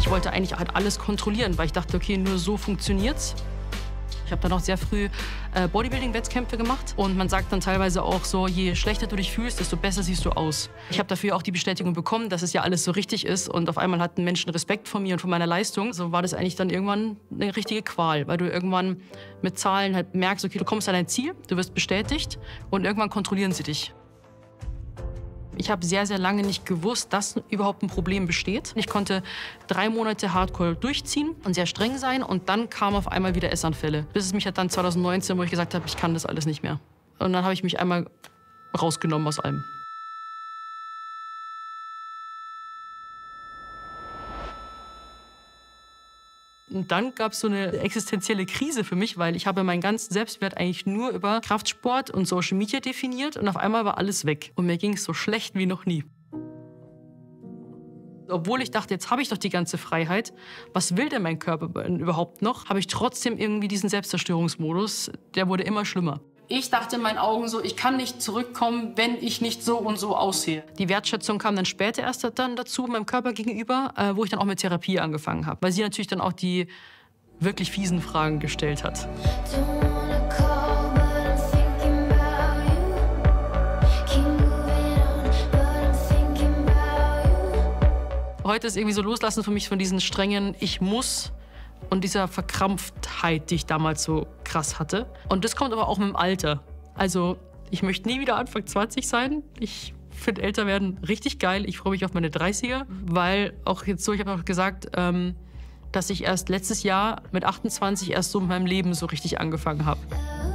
Ich wollte eigentlich halt alles kontrollieren, weil ich dachte, okay, nur so funktioniert's. Ich habe dann auch sehr früh Bodybuilding-Wettkämpfe gemacht. Und man sagt dann teilweise auch so, je schlechter du dich fühlst, desto besser siehst du aus. Ich habe dafür auch die Bestätigung bekommen, dass es ja alles so richtig ist. Und auf einmal hatten Menschen Respekt vor mir und vor meiner Leistung. So war das eigentlich dann irgendwann eine richtige Qual, weil du irgendwann mit Zahlen halt merkst, okay, du kommst an dein Ziel, du wirst bestätigt und irgendwann kontrollieren sie dich. Ich habe sehr, sehr lange nicht gewusst, dass überhaupt ein Problem besteht. Ich konnte 3 Monate Hardcore durchziehen und sehr streng sein. Und dann kamen auf einmal wieder Essanfälle. Bis es mich hat dann 2019, wo ich gesagt habe, ich kann das alles nicht mehr. Und dann habe ich mich einmal rausgenommen aus allem. Und dann gab es so eine existenzielle Krise für mich, weil ich habe meinen ganzen Selbstwert eigentlich nur über Kraftsport und Social Media definiert und auf einmal war alles weg. Und mir ging es so schlecht wie noch nie. Obwohl ich dachte, jetzt habe ich doch die ganze Freiheit, was will denn mein Körper überhaupt noch, habe ich trotzdem irgendwie diesen Selbstzerstörungsmodus, der wurde immer schlimmer. Ich dachte in meinen Augen so, ich kann nicht zurückkommen, wenn ich nicht so und so aussehe. Die Wertschätzung kam dann später erst dann dazu, meinem Körper gegenüber, wo ich dann auch mit Therapie angefangen habe. Weil sie natürlich dann auch die wirklich fiesen Fragen gestellt hat. Heute ist irgendwie so Loslassen für mich von diesen strengen Ich muss und dieser Verkrampftheit, die ich damals so krass hatte. Und das kommt aber auch mit dem Alter. Also ich möchte nie wieder Anfang 20 sein. Ich finde älter werden richtig geil. Ich freue mich auf meine 30er, weil auch jetzt so, ich habe auch gesagt, dass ich erst letztes Jahr mit 28 erst so in meinem Leben so richtig angefangen habe.